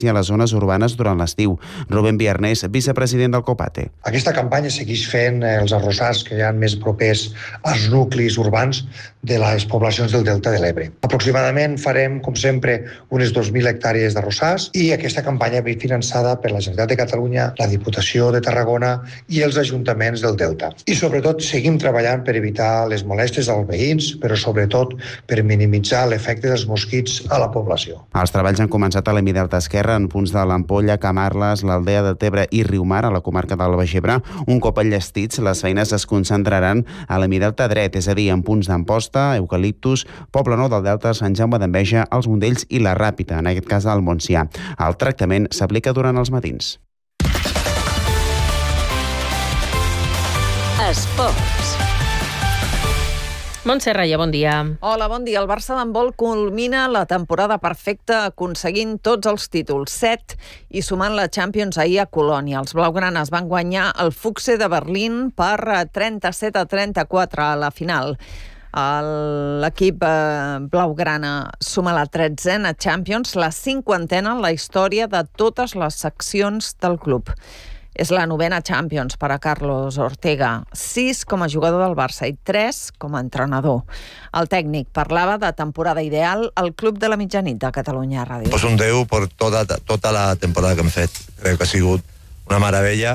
i a les zones urbanes durant l'estiu. Rubén Viernés, vicepresident del COPATE. Aquesta campanya segueix fent els arrossars que hi ha més propers als nuclis urbans de les poblacions del Delta de l'Ebre. Aproximadament farem, com sempre, unes 2.000 hectàrees d'arrossars i aquesta campanya ve finançada per la Generalitat de Catalunya, la Diputació de Tarragona i els ajuntaments del Delta. I sobretot seguim treballant per evitar les molèsties als veïns, però sobretot per minimitzar l'efecte dels mosquits a la població. Els treballs han començat a l'Emi Delta Esquerra en punts de l'Ampolla, Camarles, l'Aldea de Tebre i Riumar, a la comarca del Baix Ebre. Un cop enllestits, les feines es concentraran a l'Emi Delta dret, és a dir, en punts d'Amposta, Eucaliptus, Poble Nou del Delta, Sant Jaume d'Enveja, els Mondells i la Ràpita, en aquest cas al Montsià. El tractament s'aplica durant els matins. Esports. Montse Raya, bon dia. Hola, bon dia. El Barça d'handbol culmina la temporada perfecta aconseguint tots els títols, 7, i sumant la Champions ahir a Colònia. Els blaugranes van guanyar el Fuchse de Berlín per 37-34 a la final. L'equip blaugrana suma la 13a Champions, la 50a en la història de totes les seccions del club. És la 9a Champions per a Carlos Ortega, 6 com a jugador del Barça i 3 com a entrenador. El tècnic parlava de temporada ideal al Club de la Mitjanit de Catalunya Ràdio. Pues un 10 per tota la temporada que hem fet. Crec que ha sigut una meravella.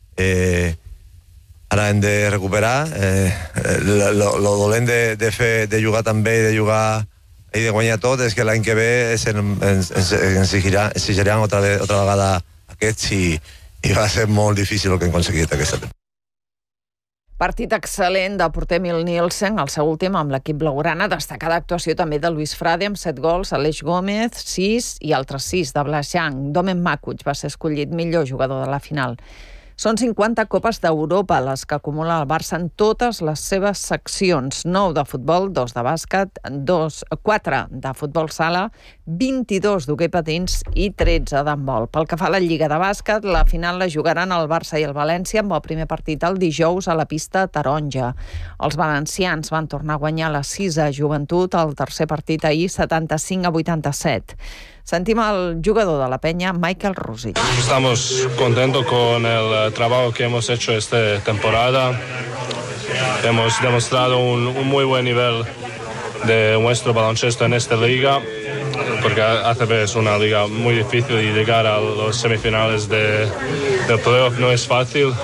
Ara hem de recuperar. Lo dolent de jugar tan bé i de jugar i de guanyar tot és que l'any que ve ens exigiran otra vegada aquests i va ser molt difícil el que hem aconseguit aquesta temporada. Partit excel·lent de porter Emil Nielsen, el seu últim amb l'equip blaugrana. Destacada actuació també de Luis Frade amb 7 gols, Aleix Gómez, 6 i altres 6 de Blas Yang. Domen Makuch va ser escollit millor jugador de la final. Són 50 copes d'Europa les que acumula el Barça en totes les seves seccions. 9 de futbol, 2 de bàsquet, 4 de futbol sala, 22 d'hoquei patins i 13 d'handbol. Pel que fa a la Lliga de bàsquet, la final la jugaran el Barça i el València amb el primer partit el dijous a la pista taronja. Els valencians van tornar a guanyar la 6a Joventut al tercer partit ahir 75-87. Sentim al jugador de la Peña, Michael Rusic. Estamos contentos con el trabajo que hemos hecho esta temporada. Hemos demostrado un muy buen nivel de nuestro baloncesto en esta liga, porque ACB es una liga muy difícil y llegar a los semifinales del playoff no es fácil.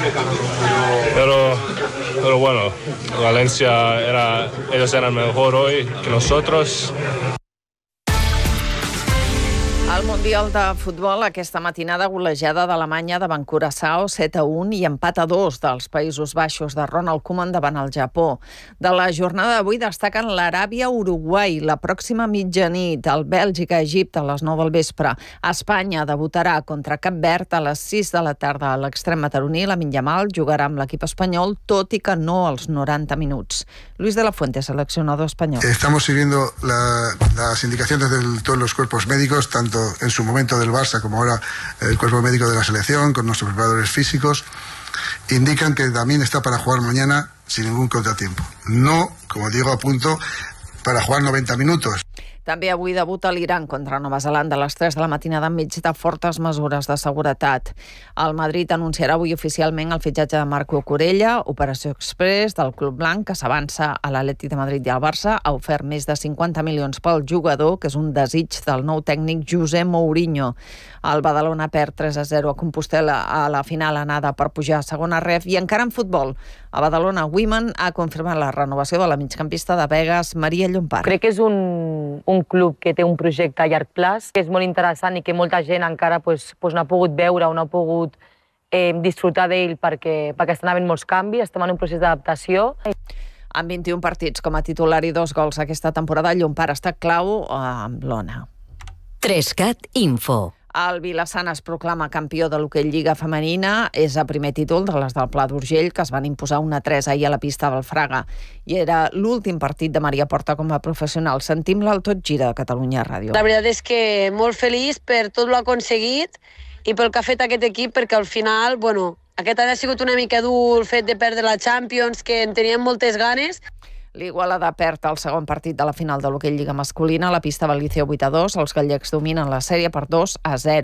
Pero bueno, Valencia ellos eran mejor hoy que nosotros. Al Mundial de Futbol, aquesta matinada golejada d'Alemanya davant Curaçao, 7-1 i empat a 2 dels Països Baixos de Ronald Koeman davant el Japó. De la jornada d'avui destaquen l'Aràbia-Uruguai, la pròxima mitjanit, el Bèlgica-Egipte a les 9 del vespre. Espanya debutarà contra Cap Verd a les 6 de la tarda. A l'extrem mataroní, Lamine Yamal jugarà amb l'equip espanyol, tot i que no als 90 minuts. Luis de la Fuente, seleccionador espanyol. Estamos siguiendo las indicaciones de todos los cuerpos médicos, tanto en su momento del Barça como ahora el cuerpo médico de la selección, con nuestros preparadores físicos, indican que también está para jugar mañana sin ningún contratiempo. No, como digo, a punto para jugar 90 minutos. També avui debuta l'Iran contra Nova Zelanda a les 3 de la matinada enmig de fortes mesures de seguretat. El Madrid anunciarà avui oficialment el fitxatge de Marco Corella, operació express del Club Blanc, que s'avança a l'Atlètic de Madrid i al Barça. Ha ofert més de 50 milions pel jugador, que és un desig del nou tècnic José Mourinho. El Badalona perd 3-0 a Compostel·la a la final anada per pujar a segona ref. I encara en futbol, a Badalona Women ha confirmat la renovació de la migcampista de Begues, Maria Llompart. Crec que és un club que té un projecte a llarg plaç, que és molt interessant i que molta gent encara no ha pogut veure o no ha pogut disfrutar d'ell perquè estan havent molts canvis, estem en un procés d'adaptació. Amb 21 partits com a titular i 2 gols aquesta temporada, Llompart està clau amb l'Ona. 3CAT Info. El Vilassana es proclama campió de l'hoquei Lliga femenina. És el primer títol de les del Pla d'Urgell, que es van imposar 1-3 ahir a la pista del Fraga. I era l'últim partit de Maria Porta com a professional. Sentim-la al Tot Gira de Catalunya Ràdio. La veritat és que molt feliç per tot l'ha aconseguit i pel que ha fet aquest equip, perquè al final, aquest any ha sigut una mica dur el fet de perdre la Champions, que en teníem moltes ganes. L'Igualada perd el segon partit de la final de l'hoquei Lliga masculina a la pista del Liceo 8-2. Els gallecs dominen la sèrie per 2-0.